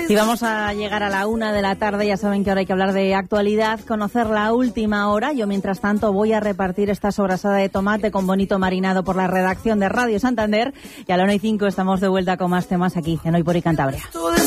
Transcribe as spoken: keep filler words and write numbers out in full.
Y vamos a llegar a la una de la tarde, ya saben que ahora hay que hablar de actualidad, conocer la última hora. Yo, mientras tanto, voy a repartir esta sobrasada de tomate con bonito marinado por la redacción de Radio Santander. Y a la una y cinco estamos de vuelta con más temas aquí en Hoy por Hoy Cantabria.